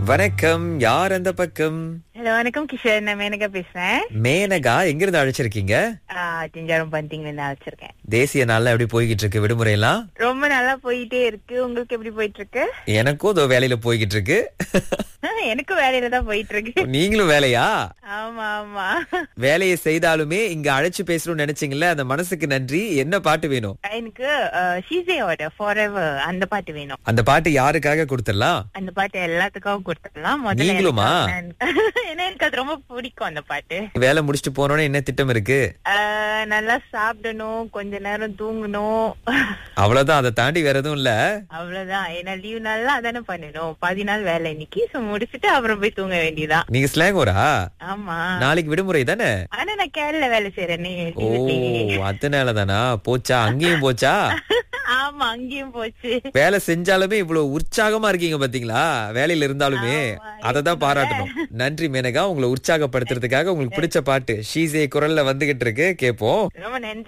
வணக்கம், யார் அந்த பக்கம்? ஹலோ, வணக்கம் கிஷோர். நான் மேனகா பேசுறேன். மேனகா, எங்கிருந்து அழைச்சிருக்கீங்க? திஞ்சாரம் பந்திங்ல இருந்து அழைச்சிருக்கேன். தேசிய நாள்ல எப்படி போய்கிட்டு இருக்கு விடுமுறை எல்லாம்? ரொம்ப நல்லா போயிட்டே இருக்கு. உங்களுக்கு எப்படி போயிட்டு இருக்கு? எனக்கும் இதோ வேலையில போய்கிட்டு இருக்கு. எனக்கும் வேலையில தான் போயிட்டு இருக்கு. நீங்களும் வேலையா? ஆமா ஆமா. வேலையை செய்தாலுமே இங்க அழைச்சு பேசணும்னு நினைச்சீங்கல்ல, அந்த மனசுக்கு நன்றி. என்ன பாட்டு வேணும்? எனக்கு ஷீசேயோட ஃபாரெவர் அந்த பாட்டு வேணும். அந்த பாட்டு யாருக்காக கொடுத்துடலாம்? அந்த பாட்டு எல்லாத்துக்கும் கொடுத்துடலாம். நீங்களுமா? ஏன்னா எனக்கு அது ரொம்ப பிடிக்கும் அந்த பாட்டு. வேலை முடிச்சுட்டு போனோன்னு என்ன திட்டம் இருக்கு? நல்லா சாப்பிடணும், கொஞ்ச நேரம் தூங்கணும். அவ்வளவுதான், அதை தாண்டி வேற எதுவும் இல்ல. அவ்வளவுதான். ஏன்னா லீவ் நாள்ல அதானே பண்ணணும். 10 நாள் வேலை இன்னைக்கு. முடிச்சுட்டு அப்புறம் போய் தூங்க வேண்டியதான். நீங்க ஸ்லாங்கோரா? ஆமா. நாளைக்கு விடுமுறை தானே? ஆனா நான் கேரள வேலை செய்யறேனே. ஓ, அதனாலதானா? போச்சா, அங்கேயும் போச்சா? ஆமா, அங்கேயும் போச்சு. வேலை செஞ்சாலுமே இவ்வளவு உற்சாகமா இருக்கீங்க பாத்தீங்களா? வேலையில இருந்தாலுமே அததான் பாராட்டணும். நன்றி மேனகா, உங்களை உற்சாகப்படுத்துறதுக்காக உங்களுக்கு பிடிச்ச பாட்டு ஷீசே குரல்ல வந்துகிட்டு இருக்கு, கேப்போம். ரொம்ப நன்றி.